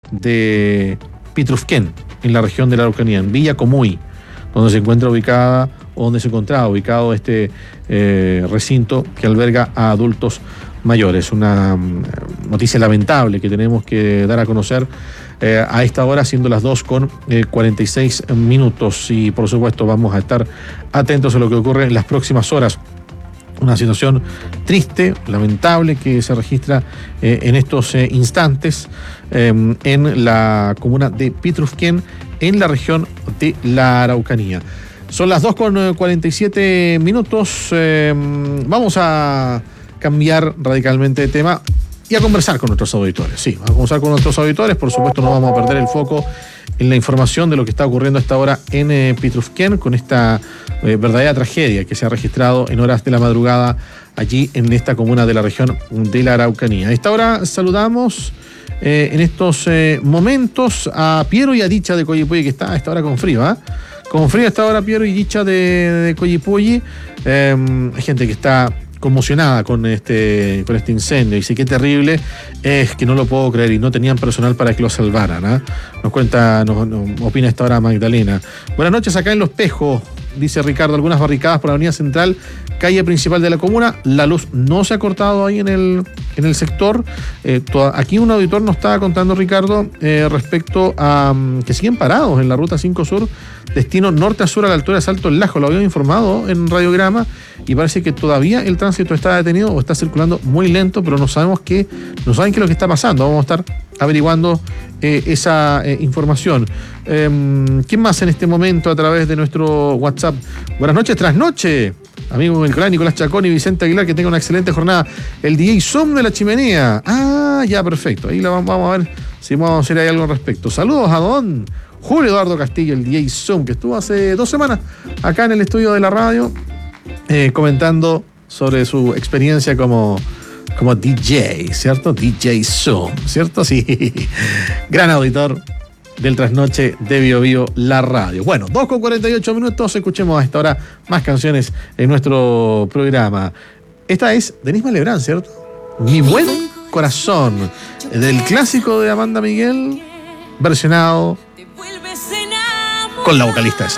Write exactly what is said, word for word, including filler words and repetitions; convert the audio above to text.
de Pitrufquén, en la región de la Araucanía, en Villa Comuy, donde se encuentra ubicada, o donde se encontraba ubicado este eh, recinto que alberga a adultos mayores. Una um, noticia lamentable que tenemos que dar a conocer eh, a esta hora, siendo las dos con cuarenta y seis minutos, y por supuesto vamos a estar atentos a lo que ocurre en las próximas horas. Una situación triste, lamentable, que se registra eh, en estos eh, instantes eh, en la comuna de Pitrufquén, en la región de la Araucanía. Son las dos con cuarenta y siete minutos. Eh, vamos a cambiar radicalmente de tema y a conversar con nuestros auditores. Sí, vamos a conversar con nuestros auditores. Por supuesto, no vamos a perder el foco en la información de lo que está ocurriendo a esta hora en eh, Pitrufquén, con esta eh, verdadera tragedia que se ha registrado en horas de la madrugada allí en esta comuna de la región de la Araucanía. A esta hora saludamos eh, en estos eh, momentos a Piero y a Dicha de Coyipulli, que está a esta hora con frío, ¿eh? Con frío a esta hora, Piero y Dicha de, de Coyipulli. Eh, hay gente que está conmocionada con este, con este incendio, y dice qué terrible es, que no lo puedo creer, y no tenían personal para que lo salvaran, ¿eh? Nos cuenta, nos, nos opina esta hora Magdalena. Buenas noches, acá en Los Pejos, dice Ricardo, algunas barricadas por la avenida central, calle principal de la comuna. La luz no se ha cortado ahí en el, en el sector. Eh, toda, aquí un auditor nos estaba contando, Ricardo, eh, respecto a um, que siguen parados en la ruta cinco Sur, destino norte a sur, a la altura de Salto El Lajo. Lo habíamos informado en Radiograma, y parece que todavía el tránsito está detenido o está circulando muy lento, pero no sabemos qué, no saben qué es lo que está pasando. Vamos a estar averiguando eh, esa eh, información. Eh, ¿Quién más en este momento a través de nuestro WhatsApp? Buenas noches, trasnoche. Amigo del canal Nicolás Chacón y Vicente Aguilar, que tenga una excelente jornada. El D J Zoom de la chimenea. Ah, ya, perfecto. Ahí la vamos, vamos a ver si vamos a hacer ahí algo al respecto. Saludos a don Julio Eduardo Castillo, el D J Zoom, que estuvo hace dos semanas acá en el estudio de la radio eh, comentando sobre su experiencia como, como D J, ¿cierto? D J Zoom, ¿cierto? Sí. Gran auditor del Trasnoche de Bio Bio, la radio. Bueno, dos con cuarenta y ocho minutos, escuchemos a esta hora más canciones en nuestro programa. Esta es Denise Malebrán, ¿cierto? Mi buen corazón, del clásico de Amanda Miguel, versionado con la vocalista esa.